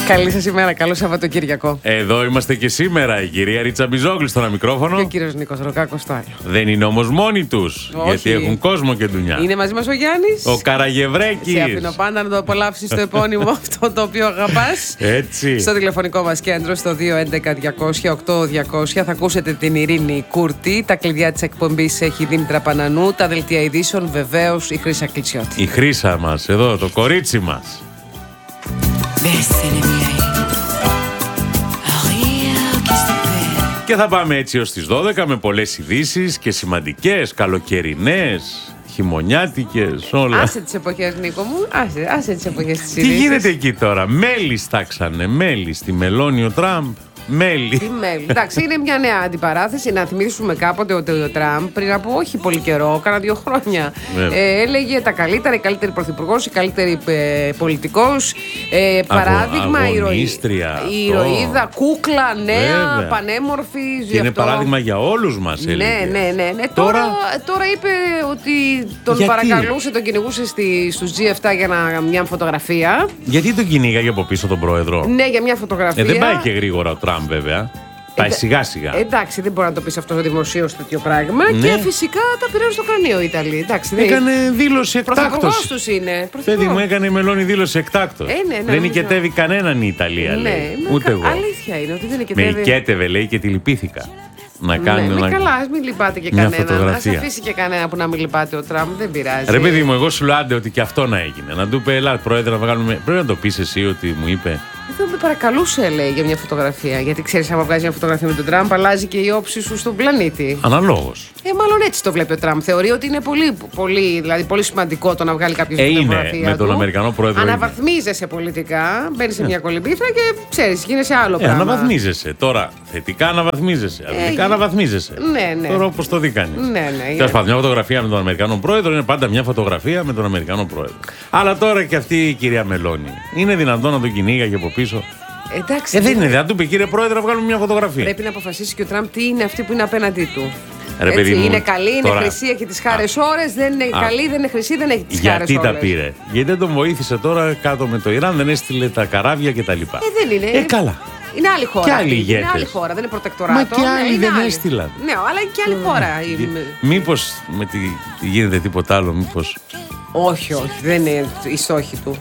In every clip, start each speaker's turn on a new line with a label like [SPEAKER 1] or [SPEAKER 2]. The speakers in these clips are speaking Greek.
[SPEAKER 1] Καλή σας ημέρα, καλό Σαββατοκύριακο.
[SPEAKER 2] Εδώ είμαστε και σήμερα, η κυρία Ρίτσα Μπιζόγλου στο ένα μικρόφωνο.
[SPEAKER 1] Και ο κύριος Νίκος Ροκάκος στο άλλο.
[SPEAKER 2] Δεν είναι όμως μόνοι τους, γιατί έχουν κόσμο και δουλειά.
[SPEAKER 1] Είναι μαζί μας ο Γιάννης.
[SPEAKER 2] Ο Καραγευρέκης.
[SPEAKER 1] Σε αφήνω πάντα να το απολαύσεις το επώνυμο αυτό το οποίο αγαπάς.
[SPEAKER 2] Έτσι.
[SPEAKER 1] Στο τηλεφωνικό μας κέντρο, στο 211-200-8200, θα ακούσετε την Ειρήνη Κούρτη. Τα κλειδιά της εκπομπής έχει η Δήμητρα Πανανού. Τα δελτία ειδήσεων, βεβαίως, η Χρύσα Κλητσιώτη.
[SPEAKER 2] Η Χρύσα μας, εδώ, το κορίτσι μας. Και θα πάμε έτσι ως τις 12 με πολλές ειδήσεις και σημαντικές, καλοκαιρινές, χειμωνιάτικες, όλα.
[SPEAKER 1] Άσε τις εποχές, Νίκο μου, άσε τις εποχές της
[SPEAKER 2] Τι
[SPEAKER 1] ειδήσεις.
[SPEAKER 2] γίνεται εκεί τώρα, μέλη στάξανε, μέλη στη Μελώνη ο Τραμπ. Μέλη.
[SPEAKER 1] Τι μέλη. Εντάξει, είναι μια νέα αντιπαράθεση. Να θυμίσουμε κάποτε ότι ο Τραμπ πριν από όχι πολύ καιρό, κάνα 2 χρόνια, έλεγε τα καλύτερα, η καλύτερη πρωθυπουργός, η καλύτερη πολιτικός. Παράδειγμα, η ηρωίδα, κούκλα, νέα, βέβαια, πανέμορφη.
[SPEAKER 2] Και είναι παράδειγμα για όλους μας, έλεγε.
[SPEAKER 1] Ναι. Τώρα είπε ότι τον παρακαλούσε, τον κυνηγούσε στους G7 για μια φωτογραφία.
[SPEAKER 2] Γιατί τον κυνήγαγε από πίσω τον πρόεδρο?
[SPEAKER 1] Ναι, για μια φωτογραφία.
[SPEAKER 2] Δεν πάει και γρήγορα ο Τραμπ, βέβαια. Πάει σιγά σιγά.
[SPEAKER 1] Εντάξει, δεν μπορεί να το πει αυτό δημοσίως τέτοιο πράγμα. Ναι. Και φυσικά τα πήραν στο κρανίο οι Ιταλοί.
[SPEAKER 2] Έκανε δήλωση εκτάκτως.
[SPEAKER 1] Πρωθυπουργός τους είναι.
[SPEAKER 2] Παιδί μου, έκανε η Μελώνη δήλωση εκτάκτως. Δεν νικετεύει κανέναν η Ιταλία, λέει. Ούτε εγώ.
[SPEAKER 1] Αλήθεια είναι ότι δεν νικετεύει.
[SPEAKER 2] Με νικέτευε, λέει, και τη λυπήθηκα. Να κάνει
[SPEAKER 1] καλά, ας μην λυπάται και κανένα. Ας αφήσει και κανένα που να μην λυπάται ο Τραμπ, δεν πειράζει.
[SPEAKER 2] Ρε παιδί μου, εγώ σου λέω άντε ότι και αυτό να έγινε. Να του πει, ελά, πρόεδρε, να βγάλουμε. Πρέπει να το πει εσύ ότι μου είπε.
[SPEAKER 1] Δεν με παρακαλούσε, λέει, για μια φωτογραφία. Γιατί ξέρεις, άμα βγάζει μια φωτογραφία με τον Τραμπ, αλλάζει και η όψη σου στον πλανήτη.
[SPEAKER 2] Αναλόγως.
[SPEAKER 1] Μάλλον έτσι το βλέπει ο Τραμπ. Θεωρεί ότι είναι πολύ σημαντικό το να βγάλει κάποιο φωτογραφία.
[SPEAKER 2] Με τον Αμερικανό πρόεδρο.
[SPEAKER 1] Αναβαθμίζεσαι πολιτικά, μπαίνει σε μια κολυμπήθρα και ξέρεις, γίνεσαι άλλο πράγμα.
[SPEAKER 2] Αναβαθμίζεσαι. Τώρα θετικά αναβαθμίζεσαι. Αρνητικά αναβαθμίζεσαι.
[SPEAKER 1] Ναι.
[SPEAKER 2] Τώρα όπως το δει κανείς.
[SPEAKER 1] Ναι.
[SPEAKER 2] Τέλος πάντων, μια φωτογραφία με τον Αμερικανό πρόεδρο είναι πάντα μια φωτογραφία με τον Αμερικανό πρόεδρο. Αλλά τώρα και αυτή η κυρία Μελώνη. Είναι δυνατόν να τον κυνήγαγε από πίσω?
[SPEAKER 1] Εντάξει,
[SPEAKER 2] δεν είναι δυνατόν. Του πει, κύριε πρόεδρε, να βγάλουμε μια φωτογραφία.
[SPEAKER 1] Πρέπει να αποφασίσει και ο Τραμπ τι είναι αυτή που είναι απέναντί του.
[SPEAKER 2] Έτσι,
[SPEAKER 1] είναι καλή, είναι χρυσή, έχει τις χάρες ώρες. Δεν είναι καλή, δεν είναι χρυσή, δεν έχει τις χάρες ώρες.
[SPEAKER 2] Γιατί τα πήρε? Γιατί δεν τον βοήθησε τώρα κάτω με το Ιράν, δεν έστειλε τα καράβια κτλ.
[SPEAKER 1] Δεν είναι.
[SPEAKER 2] Καλά.
[SPEAKER 1] Είναι άλλη χώρα.
[SPEAKER 2] Και άλλοι ηγέτες.
[SPEAKER 1] Είναι άλλη χώρα, δεν είναι προτεκτοράτο.
[SPEAKER 2] Μα και άλλοι δεν έστειλαν.
[SPEAKER 1] Ναι, αλλά είναι και άλλη χώρα.
[SPEAKER 2] Μήπως γίνεται τίποτα άλλο, μήπως?
[SPEAKER 1] Όχι, δεν είναι η στόχη του.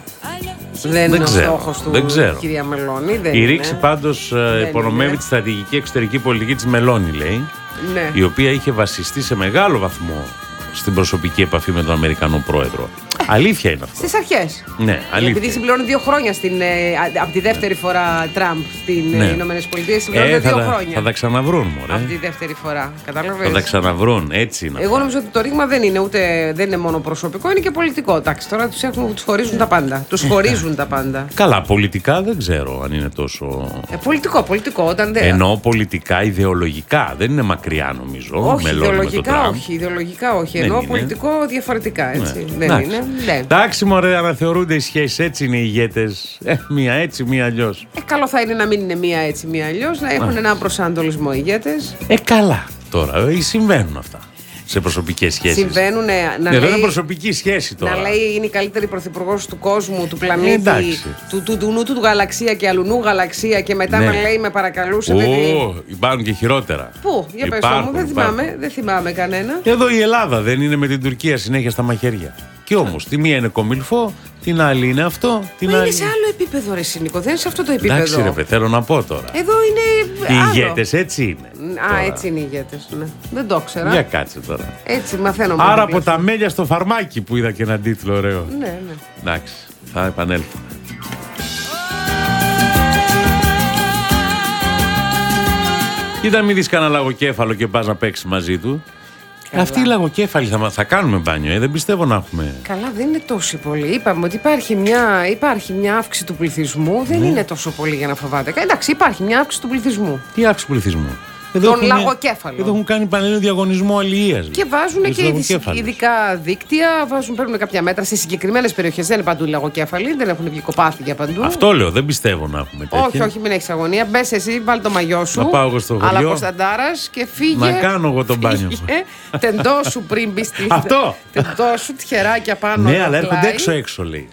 [SPEAKER 1] Δεν είναι ο στόχος του, κυρία Μελώνη.
[SPEAKER 2] Η ρήξη πάντως υπονομεύει τη στρατηγική εξωτερική πολιτική της Μελώνη, λέει.
[SPEAKER 1] Ναι.
[SPEAKER 2] Η οποία είχε βασιστεί σε μεγάλο βαθμό στην προσωπική επαφή με τον Αμερικανό πρόεδρο. Αλήθεια είναι αυτό.
[SPEAKER 1] Στις αρχές.
[SPEAKER 2] Ναι, αλήθεια.
[SPEAKER 1] Επειδή συμπληρώνει 2 χρόνια από τη δεύτερη φορά Τραμπ στις Ηνωμένες Πολιτείες. Συμπληρώνει 2 χρόνια.
[SPEAKER 2] Θα τα ξαναβρούν, μωρέ.
[SPEAKER 1] Από τη δεύτερη φορά. Κατάλαβες.
[SPEAKER 2] Θα τα ξαναβρούν, έτσι είναι.
[SPEAKER 1] Εγώ νομίζω ότι το ρήγμα δεν είναι μόνο προσωπικό, είναι και πολιτικό. Εντάξει, τώρα τους χωρίζουν τα πάντα. Τους χωρίζουν τα πάντα.
[SPEAKER 2] Καλά, πολιτικά δεν ξέρω αν είναι τόσο.
[SPEAKER 1] Πολιτικό. Όταν δεν.
[SPEAKER 2] Εννοώ πολιτικά, ιδεολογικά. Δεν είναι μακριά, νομίζω.
[SPEAKER 1] Όχι, ιδεολογικά όχι. Εννοώ πολιτικό διαφορετικά, έτσι. Δεν είναι. Ναι.
[SPEAKER 2] Εντάξει, μωρέ, αναθεωρούνται οι σχέσεις. Έτσι είναι οι ηγέτες. Μία έτσι, μία αλλιώς.
[SPEAKER 1] Καλό θα είναι να μην είναι μία έτσι, μία αλλιώς. Να έχουν έναν προσανατολισμό οι ηγέτες.
[SPEAKER 2] Καλά. Τώρα συμβαίνουν αυτά. Σε προσωπικές σχέσεις.
[SPEAKER 1] Συμβαίνουν.
[SPEAKER 2] Εδώ είναι προσωπική σχέση τώρα.
[SPEAKER 1] Να λέει είναι η καλύτερη πρωθυπουργός του κόσμου, του πλανήτη, του νου του γαλαξία και αλλουνού γαλαξία και μετά να λέει με παρακαλούσε.
[SPEAKER 2] Υπάρχουν και χειρότερα.
[SPEAKER 1] Πού, για πες μου, δεν θυμάμαι κανένα.
[SPEAKER 2] Εδώ η Ελλάδα δεν είναι με την Τουρκία συνέχεια στα μαχαίρια. Και όμως, τη μία είναι κομιλφό, την άλλη είναι αυτό, την άλλη.
[SPEAKER 1] Είναι σε άλλο επίπεδο, ρε Νίκο, δεν είναι σε αυτό το επίπεδο.
[SPEAKER 2] Εντάξει, ρε, θέλω να πω τώρα.
[SPEAKER 1] Εδώ είναι.
[SPEAKER 2] Οι ηγέτες έτσι είναι.
[SPEAKER 1] Έτσι είναι οι ηγέτες. Ναι. Δεν το ξέρα.
[SPEAKER 2] Για κάτσε τώρα.
[SPEAKER 1] Έτσι μαθαίνω.
[SPEAKER 2] Άρα από τα μέλια στο φαρμάκι που είδα και έναν τίτλο ωραίο.
[SPEAKER 1] Ναι.
[SPEAKER 2] Εντάξει, θα επανέλθουμε. Κοίτα, μην δεις κανένα λαγοκέφαλο και πας να παίξεις μαζί του. Καλά. Αυτοί οι λαγοκέφαλοι θα κάνουμε μπάνιο, δεν πιστεύω να έχουμε.
[SPEAKER 1] Καλά, δεν είναι τόσο πολύ. Είπαμε ότι υπάρχει μια αύξηση του πληθυσμού. Δεν είναι τόσο πολύ για να φοβάται. Εντάξει, υπάρχει μια αύξηση του πληθυσμού.
[SPEAKER 2] Τι αύξηση του πληθυσμού?
[SPEAKER 1] Τον λαγοκέφαλο.
[SPEAKER 2] Εδώ έχουν κάνει πανελλήνιο διαγωνισμό αλληλείας.
[SPEAKER 1] Και βάζουν και ειδικά δίκτυα, παίρνουν κάποια μέτρα σε συγκεκριμένες περιοχές. Δεν είναι παντού οι λαγοκέφαλοι, δεν έχουν βγει κοπάθια παντού.
[SPEAKER 2] Αυτό λέω, δεν πιστεύω να έχουμε τέτοια.
[SPEAKER 1] Όχι, μην έχεις αγωνία. Μπες εσύ, βάλ το μαγιό σου.
[SPEAKER 2] Να πάω εγώ στο χωριό.
[SPEAKER 1] Αλλά Κωνσταντάρας και φύγε.
[SPEAKER 2] Να κάνω εγώ τον μπάνιο μου.
[SPEAKER 1] Τεντώσου πριν μπει στη.
[SPEAKER 2] Αυτό.
[SPEAKER 1] Τεντώσου, τυχεράκια πάνω.
[SPEAKER 2] Ναι, αλλά έρχονται έξω λέει.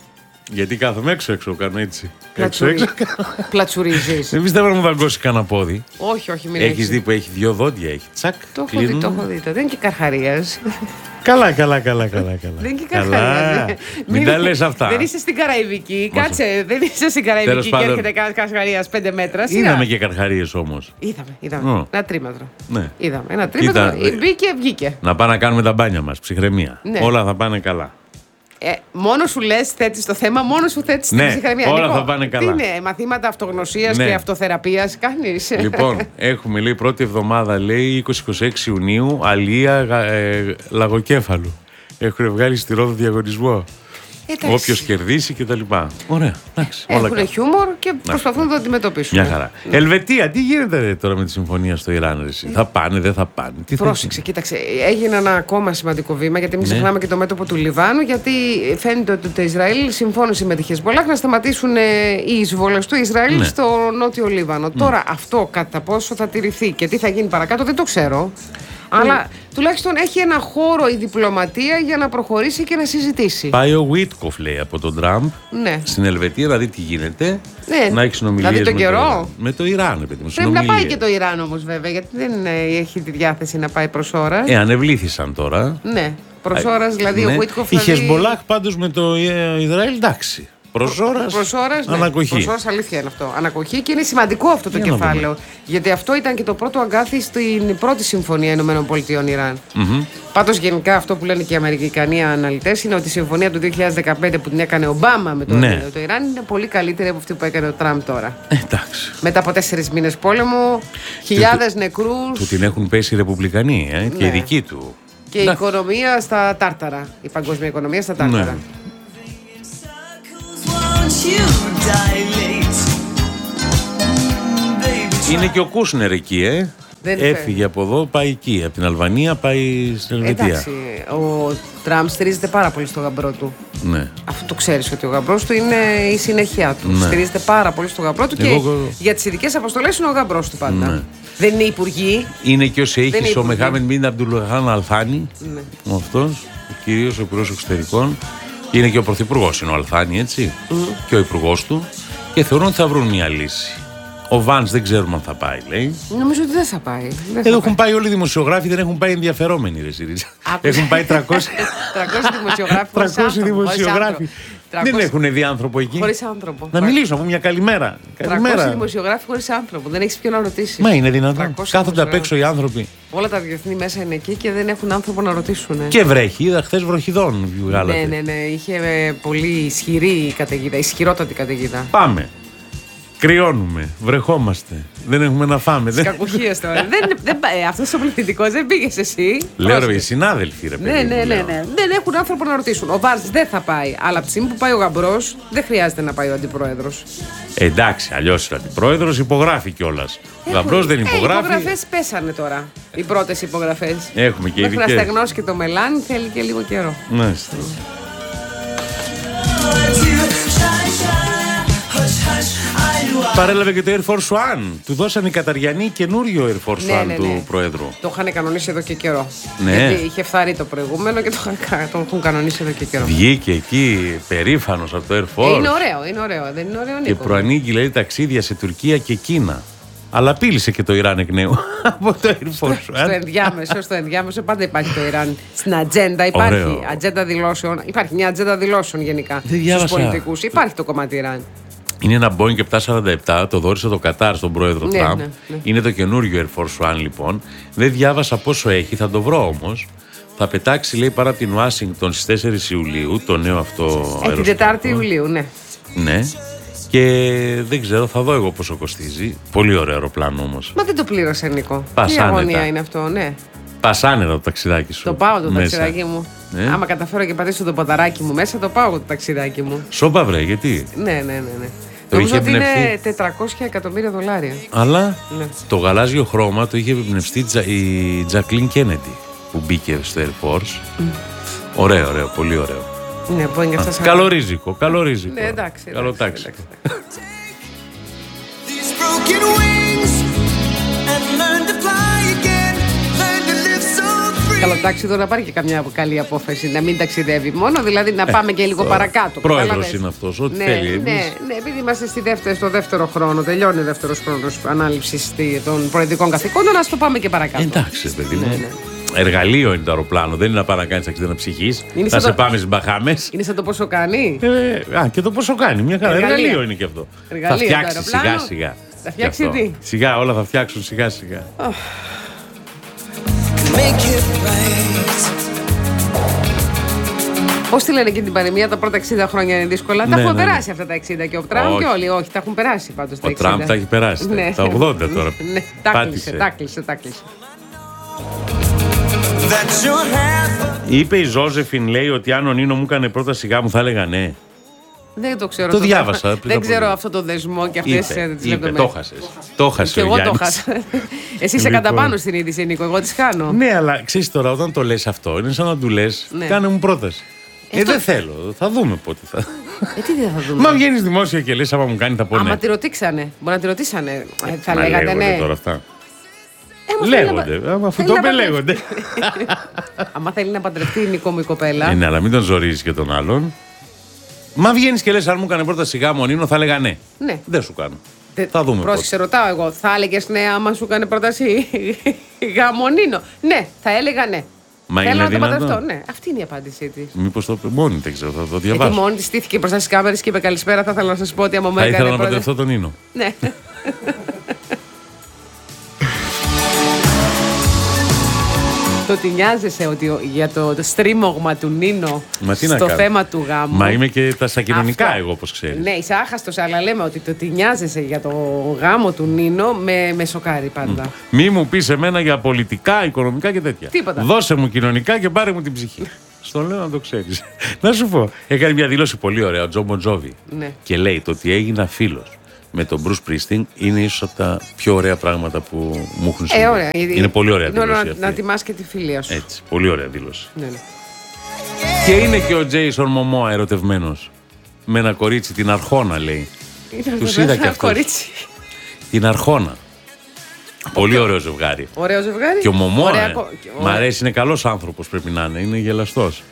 [SPEAKER 2] Γιατί κάθομαι έξω, κάνω έτσι.
[SPEAKER 1] Πλατσουρίζεις.
[SPEAKER 2] Δεν πιστεύω να μου δαγκώσει κανένα πόδι.
[SPEAKER 1] Όχι, μην
[SPEAKER 2] έχεις δει που έχει 2 δόντια, έχει τσακ.
[SPEAKER 1] Το έχω δει. Δεν είναι και καρχαρίας.
[SPEAKER 2] Καλά.
[SPEAKER 1] Δεν είναι και καρχαρίας.
[SPEAKER 2] Μην τα λες αυτά.
[SPEAKER 1] Δεν είσαι στην Καραϊβική. Κάτσε, δεν είσαι στην Καραϊβική και έρχεται κανένα καρχαρίας 5 μέτρα.
[SPEAKER 2] Είδαμε και καρχαρίες όμως.
[SPEAKER 1] Είδαμε. Ένα τρίμετρο.
[SPEAKER 2] Ναι.
[SPEAKER 1] Είδαμε. Ένα τρίμετρο. Μπήκε, βγήκε.
[SPEAKER 2] Να πάμε να κάνουμε τα μπάνια μας. Ψυχραιμία. Όλα θα πάνε καλά.
[SPEAKER 1] Μόνο σου λες, θέτεις το θέμα, μόνο σου θέτεις την ψυχραιμία.
[SPEAKER 2] Όλα θα πάνε καλά.
[SPEAKER 1] Τι είναι, μαθήματα αυτογνωσίας και αυτοθεραπείας κάνεις?
[SPEAKER 2] Λοιπόν, έχουμε λέει πρώτη εβδομάδα, λέει 20-26 Ιουνίου, αλία λαγοκέφαλου. Έχουν βγάλει στη Ρόδο διαγωνισμό. Όποιος κερδίσει κτλ. Ωραία, εντάξει.
[SPEAKER 1] Έχουν χιούμορ και προσπαθούν να το αντιμετωπίσουν.
[SPEAKER 2] Μια χαρά. Ελβετία, τι γίνεται τώρα με τη συμφωνία στο Ιράν, εσύ? Θα πάνε, δεν θα πάνε?
[SPEAKER 1] Πρόσεξε, κοίταξε. Έγινε ένα ακόμα σημαντικό βήμα, γιατί μην ξεχνάμε και το μέτωπο του Λιβάνου, γιατί φαίνεται ότι το Ισραήλ συμφώνησε με τη Χεσμπολάχ να σταματήσουν οι εισβολές του Ισραήλ στο νότιο Λίβανο. Τώρα αυτό κατά πόσο θα τηρηθεί και τι θα γίνει παρακάτω δεν το ξέρω. Αλλά τουλάχιστον έχει ένα χώρο η διπλωματία για να προχωρήσει και να συζητήσει.
[SPEAKER 2] Πάει ο Βίτκοφ, λέει, από τον Τραμπ στην Ελβετία να δει τι γίνεται. Να έχει συνομιλίες με το Ιράν.
[SPEAKER 1] Πρέπει να πάει και το Ιράν όμως, βέβαια, γιατί δεν έχει τη διάθεση να πάει προς ώρας.
[SPEAKER 2] Ανεβλήθησαν τώρα.
[SPEAKER 1] Ναι, προς ώρας, δηλαδή ο Βίτκοφ.
[SPEAKER 2] Η Χεσμπολάχ πάντως με το Ισραήλ, εντάξει. Προς ώρας, ανακοχή.
[SPEAKER 1] Προς ώρας, αλήθεια είναι αυτό. Ανακοχή και είναι σημαντικό αυτό το κεφάλαιο. Γιατί αυτό ήταν και το πρώτο αγκάθι στην πρώτη συμφωνία ΗΠΑ-Ιράν. Πάντως, γενικά, αυτό που λένε και οι Αμερικανοί αναλυτές είναι ότι η συμφωνία του 2015 που την έκανε ο Ομπάμα με το Ιράν είναι πολύ καλύτερη από αυτή που έκανε ο Τραμπ τώρα.
[SPEAKER 2] Εντάξει.
[SPEAKER 1] Μετά από 4 μήνες πόλεμο, χιλιάδες νεκρούς.
[SPEAKER 2] Του την έχουν πέσει οι Ρεπουμπλικανοί και οι δικοί του.
[SPEAKER 1] Και η οικονομία στα τάρταρα. Η παγκόσμια οικονομία στα τάρταρα.
[SPEAKER 2] Είναι και ο Κούσνερ εκεί, Έφυγε από εδώ, πάει εκεί. Από την Αλβανία πάει στην Ελβετία.
[SPEAKER 1] Εντάξει, ο Τραμπ στηρίζεται πάρα πολύ στο γαμπρό του.
[SPEAKER 2] Ναι.
[SPEAKER 1] Αυτό το ξέρεις ότι ο γαμπρός του είναι η συνέχεια του. Ναι. Στηρίζεται πάρα πολύ στο γαμπρό του και για τις ειδικές αποστολές είναι ο γαμπρός του πάντα. Ναι. Δεν είναι υπουργοί.
[SPEAKER 2] Είναι και ο Σεΐχης, ο Μεχάμεν Μπιν Αμπτουλραχάν Αλθάνι. Ναι. Αυτός, κυρίως ο υπουργός εξωτερικών. Είναι και ο πρωθυπουργός, είναι ο Αλθάνι, έτσι. Και ο υπουργός του. Και θεωρούν ότι θα βρουν μια λύση. Ο Βάνς δεν ξέρουμε αν θα πάει, λέει.
[SPEAKER 1] Νομίζω ότι δεν θα πάει.
[SPEAKER 2] Εδώ έχουν πάει όλοι οι δημοσιογράφοι, δεν έχουν πάει ενδιαφερόμενοι, ρε Σιρίζα. Έχουν πάει 300 δημοσιογράφοι. Δεν έχουν δει άνθρωπο εκεί.
[SPEAKER 1] Χωρίς άνθρωπο.
[SPEAKER 2] Να μιλήσουν, να πούμε μια καλημέρα.
[SPEAKER 1] 300 δημοσιογράφοι χωρίς άνθρωπο. Δεν έχεις ποιον να ρωτήσει.
[SPEAKER 2] Μα είναι δυνατόν. Κάθονται απ' έξω οι άνθρωποι.
[SPEAKER 1] Όλα τα διεθνή μέσα είναι εκεί και δεν έχουν άνθρωπο να ρωτήσουν.
[SPEAKER 2] Και βρέχει, είδα χθες βροχιδών βγάλατε.
[SPEAKER 1] Ναι. Είχε πολύ ισχυρή καταιγίδα, ισχυρότατη καταιγίδα.
[SPEAKER 2] Πάμε. Κρυώνουμε, βρεχόμαστε. Δεν έχουμε να φάμε.
[SPEAKER 1] Κακουχίες τώρα. Αυτός ο πληθυντικός δεν πήγες εσύ.
[SPEAKER 2] Λέω ρε, οι συνάδελφοι, ρε παιδί.
[SPEAKER 1] Ναι. Δεν έχουν άνθρωπο να ρωτήσουν. Ο Βάρς δεν θα πάει. Αλλά από τη στιγμή που πάει ο γαμπρός, δεν χρειάζεται να πάει ο αντιπρόεδρος.
[SPEAKER 2] Εντάξει, αλλιώς ο αντιπρόεδρος υπογράφει κιόλας. Ο γαμπρός δεν υπογράφει. Οι
[SPEAKER 1] υπογραφές πέσανε τώρα. Οι πρώτες υπογραφές.
[SPEAKER 2] Έχουμε και ειδικές.
[SPEAKER 1] Μέχρι να στεγνώσει και το μελάνι θέλει και λίγο καιρό.
[SPEAKER 2] Ναι. Παρέλαβε και το Air Force One. Του δώσανε οι Καταριανοί καινούριο Air Force One του Προέδρου.
[SPEAKER 1] Το είχαν κανονίσει εδώ και καιρό.
[SPEAKER 2] Ναι.
[SPEAKER 1] Γιατί είχε φθαρεί το προηγούμενο και το έχουν κανονίσει εδώ και καιρό.
[SPEAKER 2] Βγήκε εκεί περήφανος από το Air Force.
[SPEAKER 1] Είναι ωραίο. Δεν είναι ωραίο, Νίκο?
[SPEAKER 2] Και προανήγγει, λέει, ταξίδια σε Τουρκία και Κίνα. Αλλά πήλησε και το Ιράν εκ νέου από το Air Force One.
[SPEAKER 1] Στο ενδιάμεσο πάντα υπάρχει το Ιράν. Στην ατζέντα υπάρχει ατζέντα δηλώσεων. Υπάρχει μια ατζέντα δηλώσεων γενικά στους πολιτικούς. Υπάρχει το κομμάτι Ιράν.
[SPEAKER 2] Είναι ένα Boeing 747, το δώρισε το Κατάρ στον πρόεδρο Τραμπ. Ναι. Είναι το καινούριο Air Force One, λοιπόν. Δεν διάβασα πόσο έχει, θα το βρω όμως. Θα πετάξει, λέει, παρά την Ουάσιγκτον στις 4 Ιουλίου, το νέο αυτό αεροσκάφος.
[SPEAKER 1] Την 4η Ιουλίου, ναι.
[SPEAKER 2] Ναι. Και δεν ξέρω, θα δω εγώ πόσο κοστίζει. Πολύ ωραίο αεροπλάνο όμως.
[SPEAKER 1] Μα δεν το πλήρωσε, Νίκο. Τι αγωνία είναι αυτό, ναι.
[SPEAKER 2] Πασάνετα το ταξιδάκι σου.
[SPEAKER 1] Το πάω το ταξιδάκι μου. Άμα καταφέρω και πατήσω το ποταράκι μου μέσα, το πάω το ταξιδάκι μου.
[SPEAKER 2] Σόπα βρε, γιατί?
[SPEAKER 1] Ναι. Νομίζω ότι είναι $400 εκατομμύρια.
[SPEAKER 2] Αλλά το γαλάζιο χρώμα το είχε εμπνευστεί η Τζακλίν Κέννεντι που μπήκε στο Air Force. Ωραίο, πολύ ωραίο.
[SPEAKER 1] Ναι,
[SPEAKER 2] καλό ρίζικο.
[SPEAKER 1] Ναι, εντάξει.
[SPEAKER 2] Καλό τάξη.
[SPEAKER 1] Καλό ταξίδι να πάρει και καμιά καλή απόφαση. Να μην ταξιδεύει μόνο, δηλαδή να πάμε και λίγο παρακάτω.
[SPEAKER 2] Πρόεδρος είναι αυτός, ό,τι θέλει.
[SPEAKER 1] Ναι, επειδή είμαστε στο δεύτερο χρόνο, τελειώνει ο δεύτερος χρόνος ανάληψης των προεδρικών καθηκόντων, ας το πάμε και παρακάτω.
[SPEAKER 2] Εντάξει, παιδί μου. Ναι. Εργαλείο είναι το αεροπλάνο, δεν είναι να πάει να κάνει ταξίδι να ψυχείς. Θα σε πάμε στις Μπαχάμες.
[SPEAKER 1] Είναι σαν το πόσο κάνει.
[SPEAKER 2] Και το πόσο κάνει. Μια χαρά. Εργαλείο είναι και αυτό. Θα φτιάξει σιγά-σιγά.
[SPEAKER 1] Θα φτιάξει τι.
[SPEAKER 2] Σιγά, όλα θα φτιάξουν σιγά-σιγά.
[SPEAKER 1] Πώς τη λένε και την πανδημία, τα πρώτα 60 χρόνια είναι δύσκολα. Τα έχουν περάσει αυτά τα 60 και ο Τραμπ και όλοι. Όχι, τα έχουν περάσει πάντως τα 60.
[SPEAKER 2] Ο Τραμπ τα έχει περάσει. Τα 80 τώρα.
[SPEAKER 1] Ναι, τα κλείσε.
[SPEAKER 2] Είπε η Ζώζεφιν, λέει, ότι αν ο Νίνο μου έκανε πρώτα σιγά μου θα έλεγα ναι.
[SPEAKER 1] Δεν το ξέρω.
[SPEAKER 2] Το διάβασα.
[SPEAKER 1] Δεν ξέρω αυτό το δεσμό και αυτές τις λεπτομέρειες.
[SPEAKER 2] Το χάσες. Το χάσε ο Γιάννης.
[SPEAKER 1] Εγώ το χάσα. Εσύ είσαι κατά πάνω στην είδηση, Νίκο. Εγώ τις χάνω.
[SPEAKER 2] Ναι, αλλά ξέρεις τώρα, όταν το λες αυτό, είναι σαν να του λες, κάνε μου πρόταση. Δεν θέλω. Θα δούμε πότε θα.
[SPEAKER 1] Τι δεν θα δούμε.
[SPEAKER 2] Μα βγαίνεις δημόσια και λες, άμα μου κάνει θα πω ναι.
[SPEAKER 1] Άμα τη ρωτήξανε. Μπορεί να τη ρωτήσανε. Θα λέγατε ναι.
[SPEAKER 2] Τώρα αυτά. Λέγονται. Αφού το είπε, λέγονται.
[SPEAKER 1] Άμα θέλει να παντρευτεί η Νίκο μου η κοπέλα.
[SPEAKER 2] Ναι, αλλά μην τον ζορίζεις και τον άλλον. Μα βγαίνεις και λες, αν μου έκανε πρώτα σιγά Μονίνο, θα έλεγα ναι.
[SPEAKER 1] Ναι.
[SPEAKER 2] Δεν σου κάνω. Θα δούμε.
[SPEAKER 1] Πρόσεξε, ρωτάω εγώ. Θα έλεγες ναι, άμα σου έκανε πρόταση γαμονίνο. Ναι, θα έλεγα ναι.
[SPEAKER 2] Μα
[SPEAKER 1] θέλω
[SPEAKER 2] είναι
[SPEAKER 1] να
[SPEAKER 2] δυνατόν.
[SPEAKER 1] το παντρευτώ. Ναι, αυτή είναι η απάντησή της.
[SPEAKER 2] Μήπως το μόνη δεν ξέρω, θα το διαβάσω.
[SPEAKER 1] Γιατί μόνη της στήθηκε μπροστά στις κάμερες και είπε καλησπέρα. Θα ήθελα να σας πω ότι άμα μου έκανε.
[SPEAKER 2] Θα ήθελα να παντρευτώ τον Νίνο.
[SPEAKER 1] Ναι. Το ότι νοιάζεσαι ότι για το στρίμωγμα του Νίνο στο θέμα του γάμου.
[SPEAKER 2] Μα είμαι και στα κοινωνικά εγώ, όπως ξέρεις.
[SPEAKER 1] Ναι, είσαι άχαστος, αλλά λέμε ότι το ότι νοιάζεσαι για το γάμο του Νίνο με σοκάρει πάντα.
[SPEAKER 2] Μη μου πεις εμένα για πολιτικά, οικονομικά και τέτοια.
[SPEAKER 1] Τίποτα.
[SPEAKER 2] Δώσε μου κοινωνικά και πάρε μου την ψυχή. Στο λέω να το ξέρεις. Να σου πω, έκανε μια δήλωση πολύ ωραία ο Τζον Μποντζόβι.
[SPEAKER 1] Ναι.
[SPEAKER 2] Και λέει το ότι έγινα φίλος με τον Μπρους Πρίστινγκ είναι ίσως από τα πιο ωραία πράγματα που μου έχουν συμβεί.
[SPEAKER 1] Ωραία.
[SPEAKER 2] Είναι πολύ ωραία δήλωση.
[SPEAKER 1] Να τιμάς και τη φιλία σου.
[SPEAKER 2] Έτσι, πολύ ωραία δήλωση.
[SPEAKER 1] Ναι.
[SPEAKER 2] Και είναι και ο Τζέισον Μωμόα ερωτευμένος με ένα κορίτσι, την Αρχόνα λέει. Τους είδα και αυτός.
[SPEAKER 1] Κορίτσι.
[SPEAKER 2] Την Αρχόνα. Πολύ ωραίο ζευγάρι.
[SPEAKER 1] Ωραίο ζευγάρι.
[SPEAKER 2] Και ο Μωμόα. Μ' αρέσει, είναι καλός άνθρωπος πρέπει να είναι γελαστός.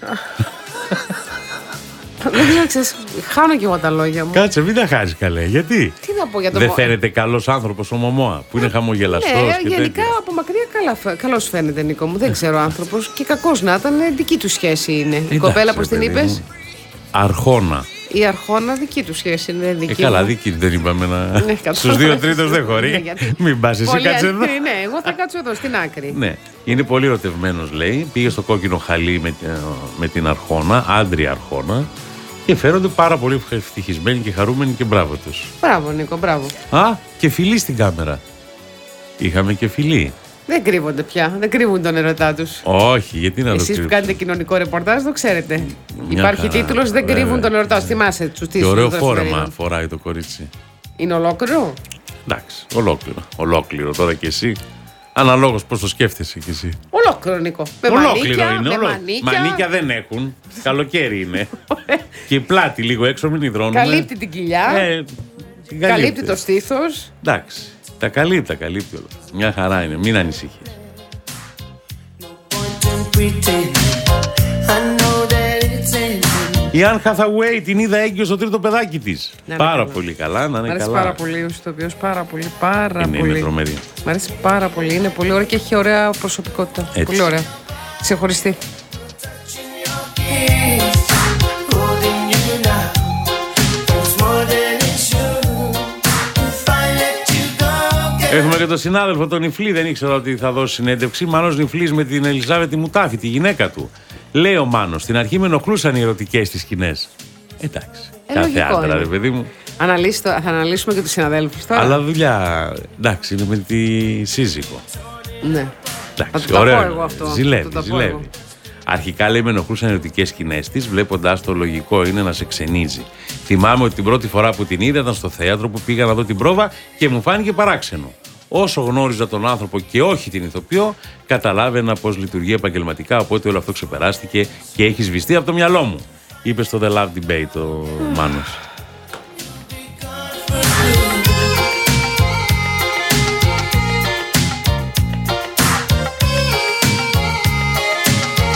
[SPEAKER 1] Δεν ξέρω, χάνω και εγώ τα λόγια μου.
[SPEAKER 2] Κάτσε, μην τα χάσει καλέ. Γιατί?
[SPEAKER 1] Τι να πω για το
[SPEAKER 2] δεν φαίνεται καλός άνθρωπος ο Μωμόα που είναι χαμογελαστός?
[SPEAKER 1] Ναι, γενικά από μακριά καλός φαίνεται, Νίκο μου. Δεν ξέρω άνθρωπος. Και κακός να ήταν, δική του σχέση είναι. Η κοπέλα, πώς την είπες?
[SPEAKER 2] Αρχόνα.
[SPEAKER 1] Η Αρχόνα δική του σχέση είναι. Δική
[SPEAKER 2] καλά, δική δεν είπαμε να. Ναι, στους 2/3 δεν χωρεί. Μην πας εσύ, κάτσε εδώ.
[SPEAKER 1] Ναι, εγώ θα κάτσω εδώ στην άκρη.
[SPEAKER 2] Ναι, είναι πολύ ερωτευμένος λέει. Πήγε στο κόκκινο χαλί με την Αρχόνα, άντρια Αρχόνα. Και φέρονται πάρα πολύ ευτυχισμένοι και χαρούμενοι και μπράβο τους.
[SPEAKER 1] Μπράβο, Νίκο, μπράβο.
[SPEAKER 2] Και φιλί στην κάμερα. Είχαμε και φιλί.
[SPEAKER 1] Δεν κρύβονται πια. Δεν κρύβουν τον ερωτά τους.
[SPEAKER 2] Όχι, γιατί να το κρύβουν?
[SPEAKER 1] Εσείς που κάνετε κοινωνικό ρεπορτάζ, το ξέρετε. Υπάρχει τίτλος «Δεν κρύβουν τον ερωτά». Θυμάσαι τους τίτλους.
[SPEAKER 2] Και ωραίο φόρεμα φοράει το κορίτσι.
[SPEAKER 1] Είναι ολόκληρο.
[SPEAKER 2] Εντάξει, ολόκληρο τώρα κι εσύ. Αναλόγως πώς το σκέφτεσαι κι εσύ.
[SPEAKER 1] Ολόκληρο, Νίκο.
[SPEAKER 2] Ολόκληρο είναι. Μανίκια δεν έχουν. Καλοκαίρι είναι. Και η πλάτη λίγο έξω, μην υδρώνουμε.
[SPEAKER 1] Καλύπτει την κοιλιά. Καλύπτει το στήθος.
[SPEAKER 2] Εντάξει. Τα καλύπτει όλα. Μια χαρά είναι. Μην ανησυχείς. Η Αν Χάθαουέι την είδα έγκυο στο τρίτο παιδάκι της. Πάρα πολύ καλά, να είναι καλά.
[SPEAKER 1] Μ' αρέσει πάρα πολύ ο ηθοποιός, πάρα πολύ.
[SPEAKER 2] Είναι τρομερή.
[SPEAKER 1] Μ' αρέσει πάρα πολύ, είναι πολύ ωραία και έχει ωραία προσωπικότητα. Έτσι. Πολύ ωραία. Ξεχωριστή.
[SPEAKER 2] Έχουμε και τον συνάδελφο τον Νιφλή, δεν ήξερα ότι θα δώσει συνέντευξη. Μάνος Νιφλής με την Ελιζάβετη Μουτάφη, τη γυναίκα του. Λέει ο Μάνος, στην αρχή με ενοχλούσαν οι ερωτικές στις σκηνές. Εντάξει. Κάθε άντρα, ρε παιδί μου.
[SPEAKER 1] Θα αναλύσουμε και τους συναδέλφους τώρα.
[SPEAKER 2] Αλλά δουλειά, εντάξει, είναι με τη σύζυγο.
[SPEAKER 1] Ναι.
[SPEAKER 2] Εντάξει, ωραίο. Ζηλεύει. Αρχικά λέει με ενοχλούσαν ερωτικές σκηνές της, βλέποντας το λογικό είναι να σε ξενίζει. Θυμάμαι ότι την πρώτη φορά που την είδα ήταν στο θέατρο που πήγα να δω την πρόβα και μου φάνηκε παράξενο. Όσο γνώριζα τον άνθρωπο και όχι την ηθοποιό, καταλάβαινα πώς λειτουργεί επαγγελματικά, οπότε όλο αυτό ξεπεράστηκε και έχει σβηστεί από το μυαλό μου. Είπε στο The Love Debate ο Μάνος.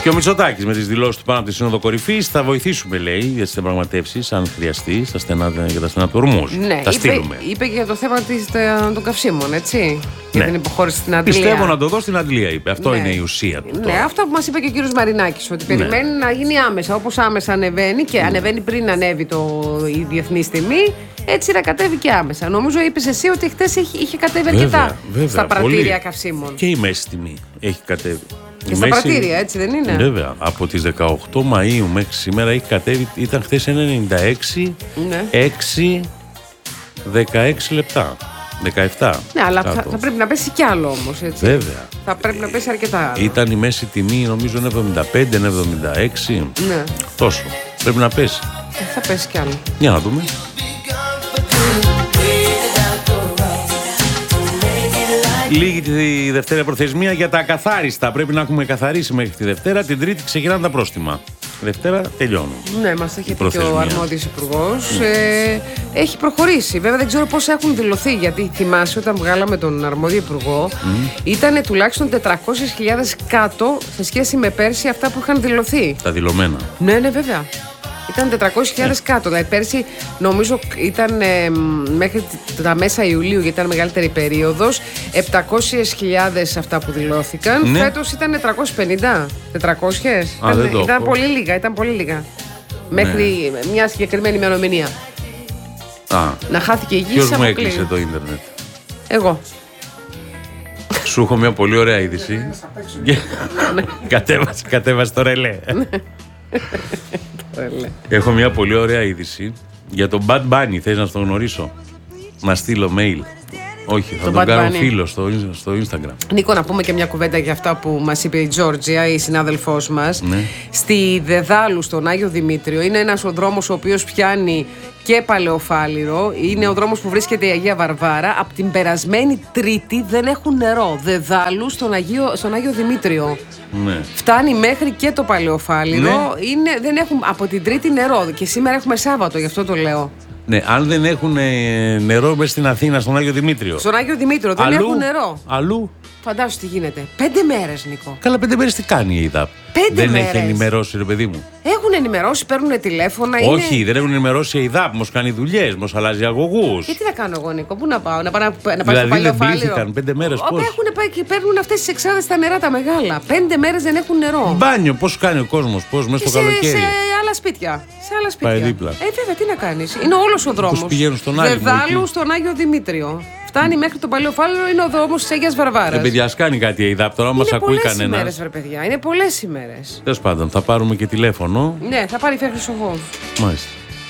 [SPEAKER 2] Και ο Μητσοτάκης με τις δηλώσεις του πάνω από τη Σύνοδο Κορυφής θα βοηθήσουμε, λέει, για τις διαπραγματεύσεις, αν χρειαστεί, για τα στενά του Ορμούζ.
[SPEAKER 1] Ναι,
[SPEAKER 2] τα στείλουμε.
[SPEAKER 1] Είπε και για το θέμα των καυσίμων, έτσι. Για την υποχώρηση στην Αντλία.
[SPEAKER 2] Πιστεύω να το δω στην Αντλία, είπε. Αυτό είναι η ουσία του.
[SPEAKER 1] Ναι, αυτό που μας είπε και ο κύριος Μαρινάκης, ότι περιμένει να γίνει άμεσα. Όπως άμεσα ανεβαίνει και ανεβαίνει πριν ανέβει η διεθνής τιμή, έτσι να κατέβει και άμεσα. Νομίζω είπες εσύ ότι χτες είχε κατέβει αρκετά στα πρατήρια καυσίμων.
[SPEAKER 2] Και η μέση τιμή έχει κατέβει.
[SPEAKER 1] Και στα πρατήρια, έτσι δεν είναι?
[SPEAKER 2] Βέβαια. Από τις 18 Μαΐου μέχρι σήμερα έχει κατέβει, ήταν χθες 1,96, 6, 16 λεπτά. 17.
[SPEAKER 1] Ναι, αλλά θα πρέπει να πέσει κι άλλο όμως, έτσι.
[SPEAKER 2] Βέβαια.
[SPEAKER 1] Θα πρέπει να πέσει αρκετά άλλο.
[SPEAKER 2] Ήταν η μέση τιμή, νομίζω, 1,75, 1,76.
[SPEAKER 1] Ναι.
[SPEAKER 2] Τόσο. Πρέπει να πέσει.
[SPEAKER 1] Θα πέσει κι άλλο.
[SPEAKER 2] Για να δούμε. Λίγη τη Δευτέρα προθεσμία για τα ακαθάριστα. Πρέπει να έχουμε καθαρίσει μέχρι τη Δευτέρα. Την Τρίτη ξεκινάνε τα πρόστιμα. Δευτέρα τελειώνουν.
[SPEAKER 1] Ναι, μας έχει πει και ο αρμόδιος υπουργός. Έχει προχωρήσει. Βέβαια δεν ξέρω πόσα έχουν δηλωθεί. Γιατί θυμάσαι όταν βγάλαμε τον αρμόδιο υπουργό, ήταν τουλάχιστον 400.000 κάτω σε σχέση με πέρσι αυτά που είχαν δηλωθεί. Τα
[SPEAKER 2] δηλωμένα.
[SPEAKER 1] Ναι, βέβαια. Ήταν 400.000 κάτω. Δηλαδή πέρσι νομίζω ήταν μέχρι τα μέσα Ιουλίου, γιατί ήταν μεγαλύτερη περίοδος, 700.000 αυτά που δηλώθηκαν. Ναι. Φέτος ήταν 350. 400. Ήταν πολύ λίγα. Ήταν πολύ λίγα. Μέχρι μια συγκεκριμένη ημερομηνία. Να χάθηκε η γη.
[SPEAKER 2] Ποιος μου έκλεισε το ίντερνετ?
[SPEAKER 1] Εγώ.
[SPEAKER 2] Σου έχω μια πολύ ωραία είδηση. Κατέβασε το ρελέ. Έχω μια πολύ ωραία είδηση για τον Bad Bunny. Θες να τον γνωρίσω? Να στείλω mail. Όχι, θα τον κάνω φίλο στο Instagram.
[SPEAKER 1] Νίκο, να πούμε και μια κουβέντα για αυτά που μας είπε η Τζόρτζια, η συνάδελφός μας.
[SPEAKER 2] Ναι.
[SPEAKER 1] Στη Δεδάλου, στον Άγιο Δημήτριο, είναι ένας ο δρόμος ο οποίος πιάνει και Παλαιοφάλιρο. Είναι ο δρόμος που βρίσκεται η Αγία Βαρβάρα. Από την περασμένη Τρίτη δεν έχουν νερό. Δεδάλου στον Άγιο Δημήτριο.
[SPEAKER 2] Ναι.
[SPEAKER 1] Φτάνει μέχρι και το Παλαιοφάλιρο. Ναι. Δεν έχουν από την Τρίτη νερό. Και σήμερα έχουμε Σάββατο, γι' αυτό το λέω.
[SPEAKER 2] Ναι, αν δεν έχουν νερό μέσα στην Αθήνα, στον Άγιο Δημήτριο.
[SPEAKER 1] Στον Άγιο Δημήτριο δεν έχουν νερό.
[SPEAKER 2] Αλλού.
[SPEAKER 1] Φαντάσου τι γίνεται. 5 μέρες, Νίκο.
[SPEAKER 2] Καλά, 5 μέρες τι κάνει η ΕΙΔΑΠ? Δεν
[SPEAKER 1] μέρες.
[SPEAKER 2] Έχει ενημερώσει, ρε παιδί μου.
[SPEAKER 1] Έχουν ενημερώσει, παίρνουν τηλέφωνα.
[SPEAKER 2] Όχι, δεν έχουν ενημερώσει η ΕΙΔΑΠ. Όμως κάνει δουλειές, μας αλλάζει αγωγούς.
[SPEAKER 1] Και τι θα κάνω εγώ, Νίκο, πού να πάω? Να πάω
[SPEAKER 2] δηλαδή,
[SPEAKER 1] στο Παλαιοφάλιρο?
[SPEAKER 2] Δεν πλήθηκαν 5 μέρες. Πώς?
[SPEAKER 1] Έχουν πάει και παίρνουν αυτές τις εξάδες τα νερά τα μεγάλα. 5 μέρες δεν έχουν νερό.
[SPEAKER 2] Μπάνιο, πώς κάνει ο κόσμος, πώς μέσα στο καλοκαίρι?
[SPEAKER 1] Σε άλλα σπίτια.
[SPEAKER 2] Πάει δίπλα.
[SPEAKER 1] Βέβαια, τι να κάνεις. Είναι όλος ο δρόμος.
[SPEAKER 2] Πώς πηγαίνουν στον Άγιο?
[SPEAKER 1] Δεδάλου στον Άγιο Δημήτριο. Φτάνει μέχρι το Παλαιοφάλιρο, είναι ο δρόμος της Αγίας Βαρβάρας.
[SPEAKER 2] Παιδιά, κάνει κάτι η ΕΙΔΑΠ τώρα, μας ακούει κανένας?
[SPEAKER 1] Είναι πολλές ημέρες, βρε παιδιά. Είναι πολλές ημέρες.
[SPEAKER 2] Τέλος πάντων, θα πάρουμε και τηλέφωνο.
[SPEAKER 1] Ναι, θα πάρει φέρει σοβό.
[SPEAKER 2] Μάλιστα.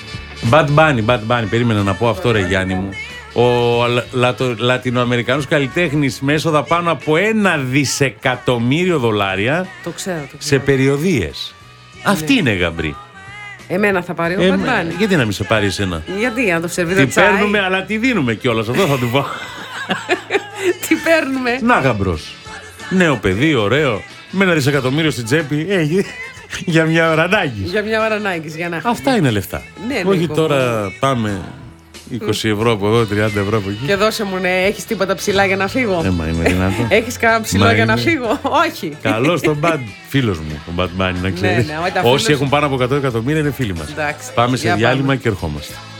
[SPEAKER 2] Bad Bunny, περίμενα να πω αυτό, ρε Γιάννη μου. Ο Λατινοαμερικανός καλλιτέχνης με έσοδα πάνω από $1 δισεκατομμύριο.
[SPEAKER 1] Το ξέρω.
[SPEAKER 2] Σε περιοδίες. Ναι. Αυτή είναι γαμπρή.
[SPEAKER 1] Εμένα θα πάρει ο Bad Bunny.
[SPEAKER 2] Γιατί να μην σε πάρει εσένα?
[SPEAKER 1] Γιατί, αν το σερβίδα τσάι.
[SPEAKER 2] Τι παίρνουμε, αλλά τι δίνουμε κιόλας. Αυτό θα του πω.
[SPEAKER 1] Τι παίρνουμε?
[SPEAKER 2] Να, γαμπρός. Νέο παιδί, ωραίο. Με $1 δισεκατομμύριο στην τσέπη. Έχει. Για μια ώρα ανάγκης.
[SPEAKER 1] Για μια ώρα ανάγκης, για να.
[SPEAKER 2] Αυτά είναι λεφτά.
[SPEAKER 1] Ναι,
[SPEAKER 2] όχι τώρα πάμε 20 ευρώ από εδώ, 30 ευρώ από εκεί.
[SPEAKER 1] Και δώσε μου, ναι, έχεις τίποτα ψηλά για να φύγω?
[SPEAKER 2] Μα είμαι δυνατό.
[SPEAKER 1] Έχεις κανένα ψηλό για να φύγω? Όχι.
[SPEAKER 2] Καλώς τον Bad, φίλος μου, τον Bad Bunny, να ξέρεις. Όσοι έχουν πάνω από 100 εκατομμύρια είναι φίλοι μας. Πάμε σε διάλειμμα και ερχόμαστε.